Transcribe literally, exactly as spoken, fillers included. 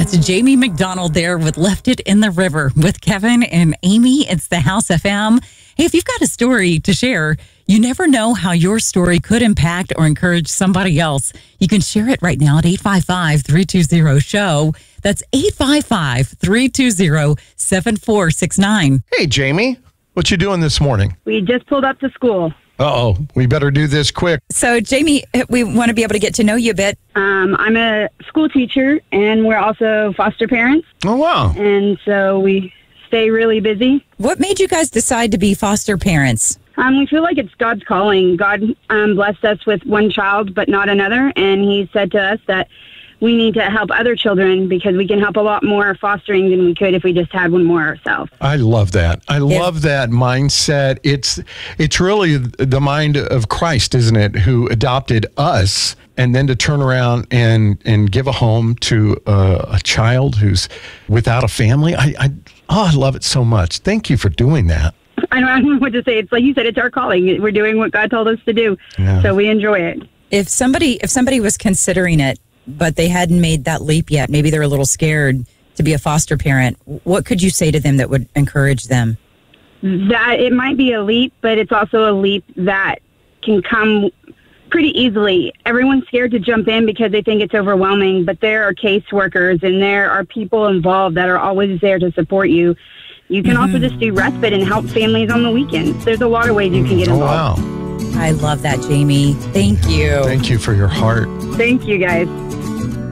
That's Jamie McDonald there with Left It in the River with Kevin and Amy. It's the House F M. Hey, if you've got a story to share, you never know how your story could impact or encourage somebody else. You can share it right now at eight five five, three two zero, SHOW. That's eight five five, three two zero, seven four six nine. Hey, Jamie, what you doing this morning? We just pulled up to school. Uh-oh, we better do this quick. So, Jamie, we want to be able to get to know you a bit. Um, I'm a school teacher, and we're also foster parents. Oh, wow. And so we stay really busy. What made you guys decide to be foster parents? Um, we feel like it's God's calling. God um, blessed us with one child, but not another. And he said to us that we need to help other children because we can help a lot more fostering than we could if we just had one more ourselves. I love that. I Yeah. love that mindset. It's it's really the mind of Christ, isn't it, who adopted us and then to turn around and, and give a home to a, a child who's without a family. I, I oh, I love it so much. Thank you for doing that. I don't, I don't know what to say. It's like you said, it's our calling. We're doing what God told us to do. Yeah. So we enjoy it. If somebody if somebody was considering it, but they hadn't made that leap yet, maybe they're a little scared to be a foster parent, what could you say to them that would encourage them? That it might be a leap, but it's also a leap that can come pretty easily. Everyone's scared to jump in because they think it's overwhelming, but there are caseworkers and there are people involved that are always there to support you. You can also just do respite and help families on the weekends. There's a lot of ways you can get Oh, involved. wow. I love that, Jamie. Thank you. Thank you for your heart. Thank you, guys.